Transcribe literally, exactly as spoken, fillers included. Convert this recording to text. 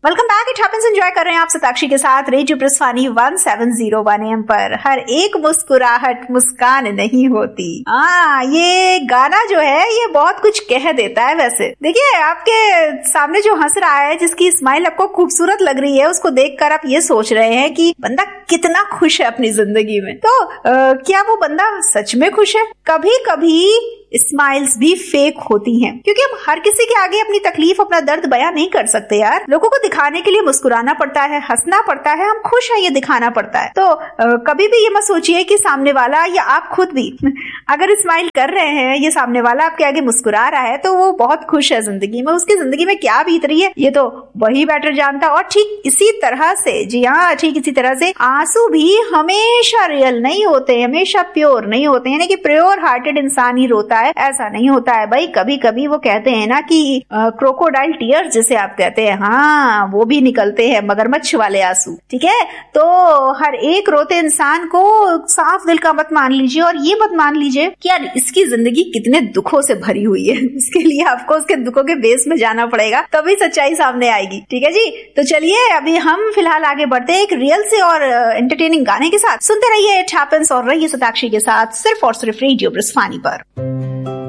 Welcome back. It happens enjoy कर रहे हैं आप सताक्षी के साथ radio ब्रिस्वानी one seven zero one M पर। हर एक मुस्कुराहट मुस्कान नहीं होती। हाँ, ये गाना जो है ये बहुत कुछ कह देता है। वैसे देखिए, आपके सामने जो हंस रहा है, जिसकी स्माइल आपको खूबसूरत लग रही है, उसको देखकर आप ये सोच रहे हैं कि बंदा कितना खुश है अपनी जिंदगी में। तो आ, क्या वो बंदा सच में खुश है? कभी कभी स्माइल्स भी फेक होती हैं, क्योंकि हम हर किसी के आगे अपनी तकलीफ, अपना दर्द बयां नहीं कर सकते यार। लोगों को दिखाने के लिए मुस्कुराना पड़ता है, हंसना पड़ता है, हम खुश हैं ये दिखाना पड़ता है। तो आ, कभी भी ये मत सोचिए कि सामने वाला या आप खुद भी अगर स्माइल कर रहे हैं, ये सामने वाला आपके आगे मुस्कुरा रहा है, तो वो बहुत खुश है जिंदगी में। उसकी जिंदगी में क्या बीत रही है ये तो वही बेटर जानता। और ठीक इसी तरह से, जी हाँ, ठीक इसी तरह से आंसू भी हमेशा रियल नहीं होते, हमेशा प्योर नहीं होते। यानी कि प्योर हार्टेड इंसान ही रोता है, ऐसा नहीं होता है भाई। कभी कभी वो कहते हैं ना कि क्रोकोडाइल टीयर्स जिसे आप कहते हैं, हाँ, वो भी निकलते हैं, मगरमच्छ वाले आंसू। ठीक है, तो हर एक रोते इंसान को साफ दिल का मत मान लीजिए, और ये मत मान लीजिए कि यार इसकी जिंदगी कितने दुखों से भरी हुई है। इसके लिए आपको उसके दुखों के बेस में जाना पड़ेगा, तभी सच्चाई सामने आएगी। ठीक है जी, तो चलिए अभी हम फिलहाल आगे बढ़ते हैं एक रियल से और एंटरटेनिंग गाने के साथ। सुनते रहिए इट हैपेंस और रहिए सताक्षी के साथ, सिर्फ और सिर्फ रेडियो ब्रिस्वानी पर।